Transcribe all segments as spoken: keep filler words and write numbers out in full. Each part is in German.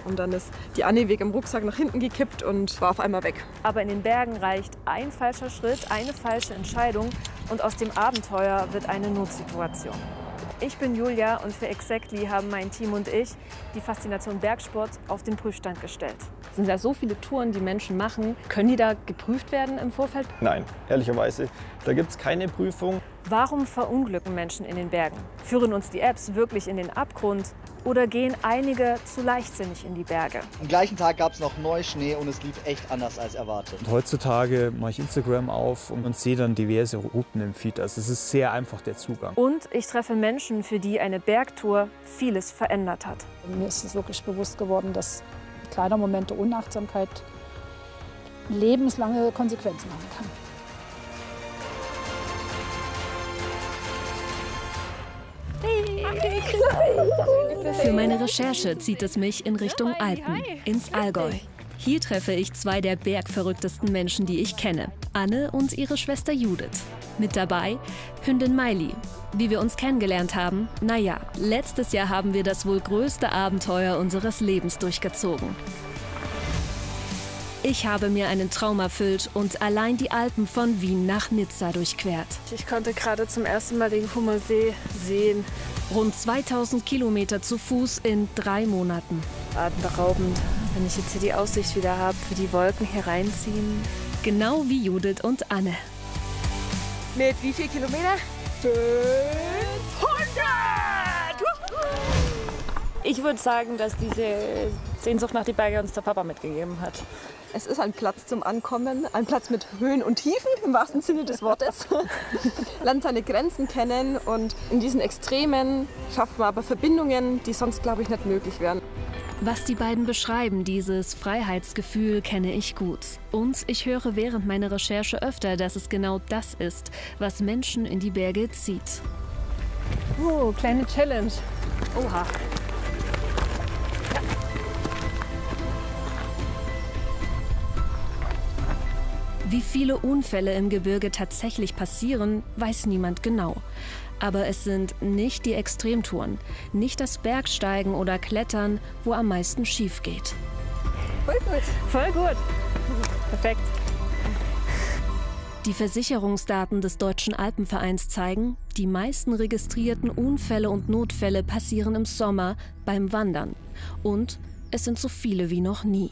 Und dann ist die Anne wegen dem Rucksack nach hinten gekippt und war auf einmal weg. Aber in den Bergen reicht ein falscher Schritt, eine falsche Entscheidung und aus dem Abenteuer wird eine Notsituation. Ich bin Julia und für Exactly haben mein Team und ich die Faszination Bergsport auf den Prüfstand gestellt. Es sind ja so viele Touren, die Menschen machen. Können die da geprüft werden im Vorfeld? Nein, ehrlicherweise, da gibt es keine Prüfung. Warum verunglücken Menschen in den Bergen? Führen uns die Apps wirklich in den Abgrund? Oder gehen einige zu leichtsinnig in die Berge? Am gleichen Tag gab es noch Neuschnee und es lief echt anders als erwartet. Und heutzutage mache ich Instagram auf und, und sehe dann diverse Routen im Feed. Also es ist sehr einfach der Zugang. Und ich treffe Menschen, für die eine Bergtour vieles verändert hat. Mir ist es wirklich bewusst geworden, dass ein kleiner Moment der Unachtsamkeit lebenslange Konsequenzen haben kann. Für meine Recherche zieht es mich in Richtung Alpen, ins Allgäu. Hier treffe ich zwei der bergverrücktesten Menschen, die ich kenne. Anne und ihre Schwester Judith. Mit dabei Hündin Miley. Wie wir uns kennengelernt haben? Naja, letztes Jahr haben wir das wohl größte Abenteuer unseres Lebens durchgezogen. Ich habe mir einen Traum erfüllt und allein die Alpen von Wien nach Nizza durchquert. Ich konnte gerade zum ersten Mal den Hummer See sehen. Rund zweitausend Kilometer zu Fuß in drei Monaten. Atemberaubend, wenn ich jetzt hier die Aussicht wieder habe, wie die Wolken hier reinziehen. Genau wie Judith und Anne. Mit wie viel Kilometer? fünfhundert! Ich würde sagen, dass diese Sehnsucht nach die Berge uns der Papa mitgegeben hat. Es ist ein Platz zum Ankommen, ein Platz mit Höhen und Tiefen, im wahrsten Sinne des Wortes. Lernt seine Grenzen kennen und in diesen Extremen schafft man aber Verbindungen, die sonst, glaube ich, nicht möglich wären. Was die beiden beschreiben, dieses Freiheitsgefühl, kenne ich gut. Und ich höre während meiner Recherche öfter, dass es genau das ist, was Menschen in die Berge zieht. Oh, kleine Challenge. Oha. Wie viele Unfälle im Gebirge tatsächlich passieren, weiß niemand genau. Aber es sind nicht die Extremtouren, nicht das Bergsteigen oder Klettern, wo am meisten schief geht. Voll gut. Voll gut. Perfekt. Die Versicherungsdaten des Deutschen Alpenvereins zeigen, die meisten registrierten Unfälle und Notfälle passieren im Sommer beim Wandern. Und es sind so viele wie noch nie.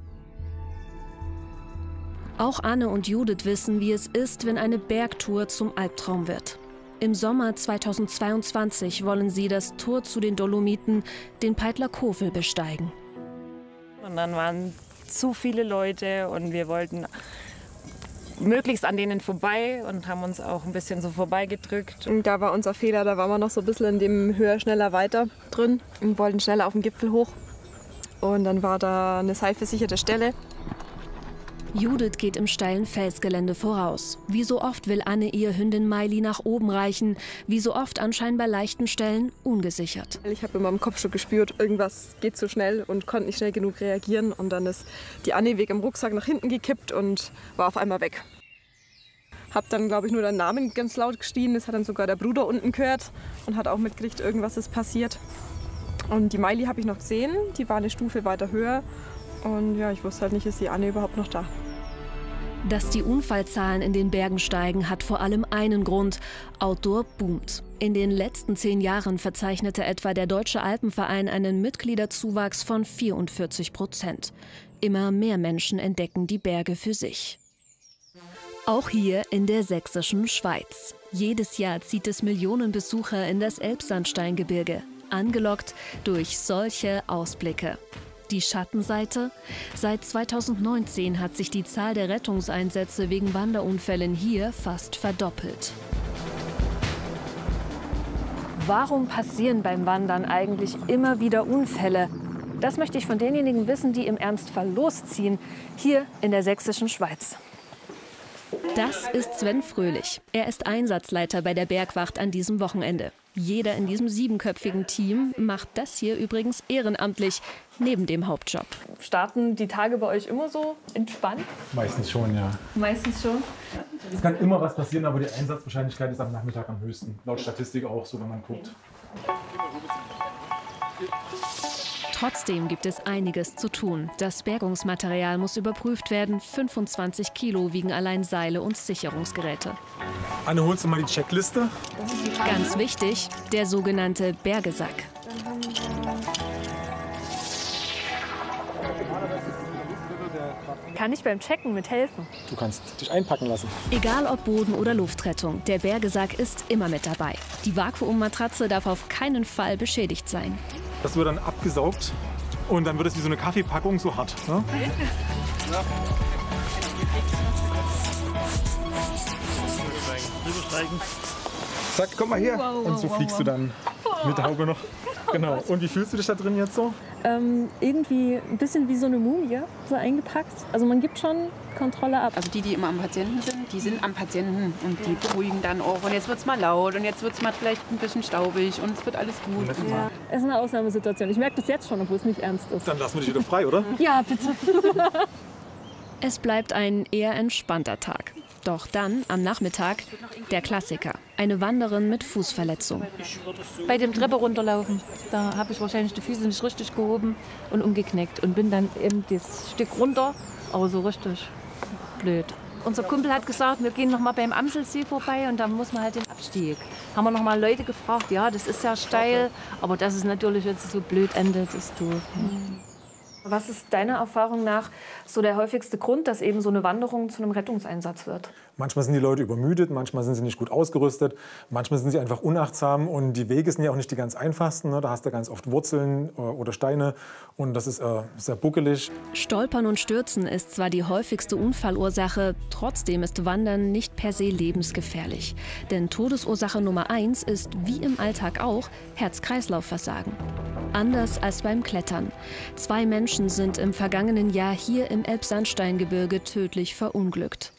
Auch Anne und Judith wissen, wie es ist, wenn eine Bergtour zum Albtraum wird. Im Sommer zweitausendzweiundzwanzig wollen sie das Tor zu den Dolomiten, den Peitler Kofel, besteigen. Und dann waren zu viele Leute und wir wollten möglichst an denen vorbei und haben uns auch ein bisschen so vorbeigedrückt. Und da war unser Fehler, da waren wir noch so ein bisschen in dem höher, schneller, weiter drin und wollten schneller auf den Gipfel hoch. Und dann war da eine seilversicherte Stelle. Judith geht im steilen Felsgelände voraus. Wie so oft will Anne ihr Hündin Miley nach oben reichen, wie so oft an scheinbar leichten Stellen ungesichert. Ich habe in meinem Kopf schon gespürt, irgendwas geht zu schnell und konnte nicht schnell genug reagieren. Und dann ist die Anne wegen dem Rucksack nach hinten gekippt und war auf einmal weg. Hab dann, glaube ich, nur den Namen ganz laut geschrien. Das hat dann sogar der Bruder unten gehört und hat auch mitgekriegt, irgendwas ist passiert. Und die Miley habe ich noch gesehen, die war eine Stufe weiter höher. Und ja, ich wusste halt nicht, ist die Anne überhaupt noch da. Dass die Unfallzahlen in den Bergen steigen, hat vor allem einen Grund: Outdoor boomt. In den letzten zehn Jahren verzeichnete etwa der Deutsche Alpenverein einen Mitgliederzuwachs von vierundvierzig Prozent. Immer mehr Menschen entdecken die Berge für sich. Auch hier in der sächsischen Schweiz. Jedes Jahr zieht es Millionen Besucher in das Elbsandsteingebirge, angelockt durch solche Ausblicke. Die Schattenseite? Seit zweitausendneunzehn hat sich die Zahl der Rettungseinsätze wegen Wanderunfällen hier fast verdoppelt. Warum passieren beim Wandern eigentlich immer wieder Unfälle? Das möchte ich von denjenigen wissen, die im Ernstfall losziehen, hier in der sächsischen Schweiz. Das ist Sven Fröhlich. Er ist Einsatzleiter bei der Bergwacht an diesem Wochenende. Jeder in diesem siebenköpfigen Team macht das hier übrigens ehrenamtlich, neben dem Hauptjob. Starten die Tage bei euch immer so entspannt? Meistens schon, ja. Meistens schon? Es kann immer was passieren, aber die Einsatzwahrscheinlichkeit ist am Nachmittag am höchsten. Laut Statistik auch so, wenn man guckt. Trotzdem gibt es einiges zu tun. Das Bergungsmaterial muss überprüft werden. fünfundzwanzig Kilo wiegen allein Seile und Sicherungsgeräte. Anne, holst du mal die Checkliste? Ganz wichtig, der sogenannte Bergesack. Kann ich beim Checken mithelfen? Du kannst dich einpacken lassen. Egal ob Boden- oder Luftrettung, der Bergesack ist immer mit dabei. Die Vakuummatratze darf auf keinen Fall beschädigt sein. Das wird dann abgesaugt und dann wird es wie so eine Kaffeepackung so hart. Ne? Zack, komm mal her. Und so fliegst du dann mit der Haube noch. Genau. Und wie fühlst du dich da drin jetzt so? Ähm, irgendwie ein bisschen wie so eine Mumie, so eingepackt. Also man gibt schon Kontrolle ab. Also die, die immer am Patienten sind, die sind am Patienten und die beruhigen dann auch. Und jetzt wird es mal laut und jetzt wird es mal vielleicht ein bisschen staubig und es wird alles gut. Ja. Es ist eine Ausnahmesituation. Ich merke das jetzt schon, obwohl es nicht ernst ist. Dann lassen wir dich wieder frei, oder? Ja, bitte. Es bleibt ein eher entspannter Tag. Doch dann, am Nachmittag, der Klassiker. Eine Wanderin mit Fußverletzung. Bei dem Treppe runterlaufen, da habe ich wahrscheinlich die Füße nicht richtig gehoben und umgeknickt. Und bin dann eben das Stück runter, aber so richtig blöd. Unser Kumpel hat gesagt, wir gehen noch mal beim Amselsee vorbei und dann muss man halt den Abstieg. Haben wir noch mal Leute gefragt, ja, das ist sehr steil, aber dass es natürlich jetzt so blöd endet, ist doof. Was ist deiner Erfahrung nach so der häufigste Grund, dass eben so eine Wanderung zu einem Rettungseinsatz wird? Manchmal sind die Leute übermüdet, manchmal sind sie nicht gut ausgerüstet, manchmal sind sie einfach unachtsam und die Wege sind ja auch nicht die ganz einfachsten. Ne? Da hast du ganz oft Wurzeln oder Steine und das ist äh, sehr buckelig. Stolpern und Stürzen ist zwar die häufigste Unfallursache, trotzdem ist Wandern nicht per se lebensgefährlich. Denn Todesursache Nummer eins ist, wie im Alltag auch, Herz-Kreislauf-Versagen. Anders als beim Klettern. Zwei Menschen sind im vergangenen Jahr hier im Elbsandsteingebirge tödlich verunglückt.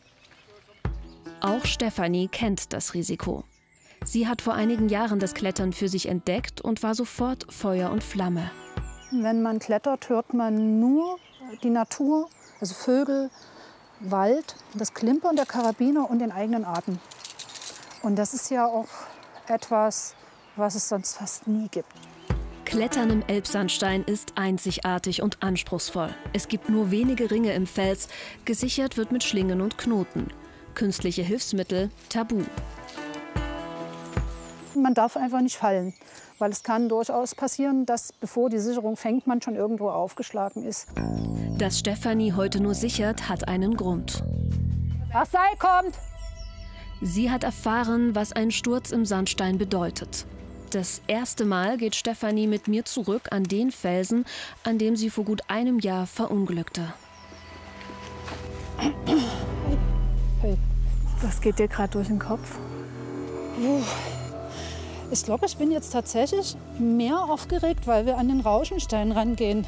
Auch Stefanie kennt das Risiko. Sie hat vor einigen Jahren das Klettern für sich entdeckt und war sofort Feuer und Flamme. Wenn man klettert, hört man nur die Natur, also Vögel, Wald, das Klimpern der Karabiner und den eigenen Atem. Und das ist ja auch etwas, was es sonst fast nie gibt. Klettern im Elbsandstein ist einzigartig und anspruchsvoll. Es gibt nur wenige Ringe im Fels. Gesichert wird mit Schlingen und Knoten. Künstliche Hilfsmittel tabu. Man darf einfach nicht fallen, weil es kann durchaus passieren, dass bevor die Sicherung fängt, man schon irgendwo aufgeschlagen ist. Dass Stefanie heute nur sichert, hat einen Grund. Das Seil kommt! Sie hat erfahren, was ein Sturz im Sandstein bedeutet. Das erste Mal geht Stefanie mit mir zurück an den Felsen, an dem sie vor gut einem Jahr verunglückte. Hey. Was geht dir gerade durch den Kopf? Ich glaube, ich bin jetzt tatsächlich mehr aufgeregt, weil wir an den Rauschenstein rangehen.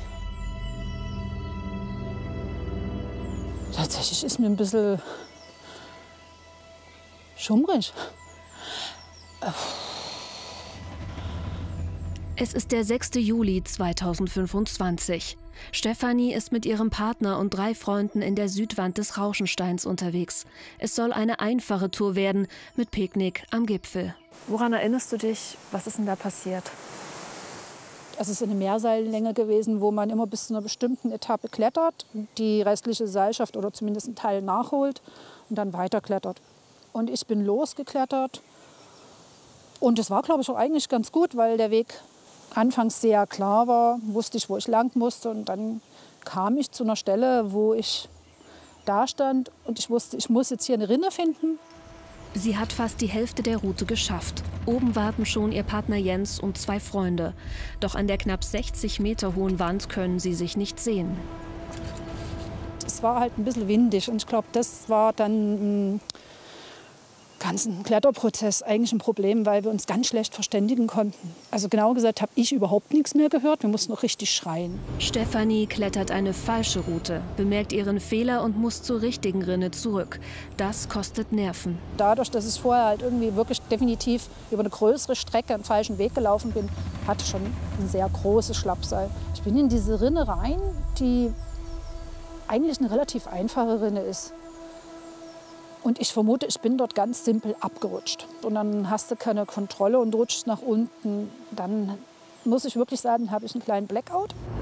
Tatsächlich ist mir ein bisschen schummrig. Es ist der sechste Juli zweitausendfünfundzwanzig. Stefanie ist mit ihrem Partner und drei Freunden in der Südwand des Rauschensteins unterwegs. Es soll eine einfache Tour werden mit Picknick am Gipfel. Woran erinnerst du dich? Was ist denn da passiert? Es ist eine Mehrseillänge gewesen, wo man immer bis zu einer bestimmten Etappe klettert, die restliche Seilschaft oder zumindest einen Teil nachholt und dann weiterklettert. Und ich bin losgeklettert und es war, glaube ich, auch eigentlich ganz gut, weil der Weg anfangs sehr klar war, wusste ich, wo ich lang musste. Und dann kam ich zu einer Stelle, wo ich da stand und ich wusste, ich muss jetzt hier eine Rinne finden. Sie hat fast die Hälfte der Route geschafft. Oben warten schon ihr Partner Jens und zwei Freunde. Doch an der knapp sechzig Meter hohen Wand können sie sich nicht sehen. Es war halt ein bisschen windig und ich glaube, das war dann im ganzen Kletterprozess eigentlich ein Problem, weil wir uns ganz schlecht verständigen konnten. Also genau gesagt habe ich überhaupt nichts mehr gehört. Wir mussten noch richtig schreien. Stefanie klettert eine falsche Route, bemerkt ihren Fehler und muss zur richtigen Rinne zurück. Das kostet Nerven. Dadurch, dass ich vorher halt irgendwie wirklich definitiv über eine größere Strecke einen falschen Weg gelaufen bin, hatte ich schon ein sehr großes Schlappseil. Ich bin in diese Rinne rein, die eigentlich eine relativ einfache Rinne ist. Und ich vermute, ich bin dort ganz simpel abgerutscht. Und dann hast du keine Kontrolle und rutschst nach unten. Dann muss ich wirklich sagen, habe ich einen kleinen Blackout.